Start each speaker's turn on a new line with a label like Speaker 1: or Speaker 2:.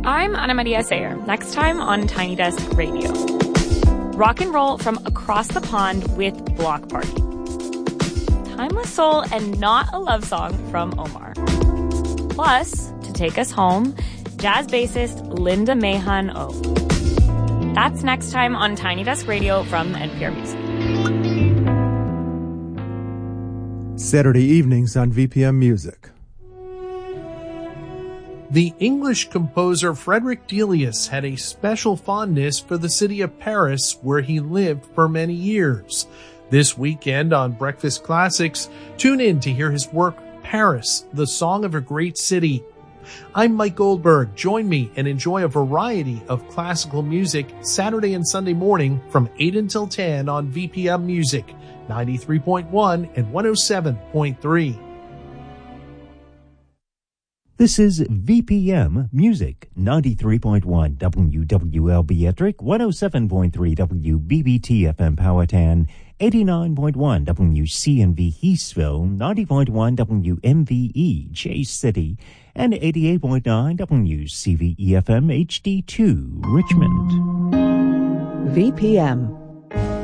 Speaker 1: I'm Ana Maria Sayer. Next time on Tiny Desk Radio. Rock and roll from across the pond with Block Party. Timeless soul and not a love song from Omar. Plus, to take us home, jazz bassist Linda Mahon O. That's next time on Tiny Desk Radio from NPR Music.
Speaker 2: Saturday evenings on VPM Music.
Speaker 3: The English composer Frederick Delius had a special fondness for the city of Paris, where he lived for many years. This weekend on Breakfast Classics, tune in to hear his work, Paris, the Song of a Great City. I'm Mike Goldberg. Join me and enjoy a variety of classical music Saturday and Sunday morning from 8 until 10 on VPM Music, 93.1 and 107.3.
Speaker 4: This is VPM Music, 93.1 WWLB Ettrick, 107.3 WBBT FM Powhatan, 89.1 WCNV Eastville, 90.1 WMVE Chase City, and 88.9 WCVE FM HD2 Richmond.
Speaker 5: VPM.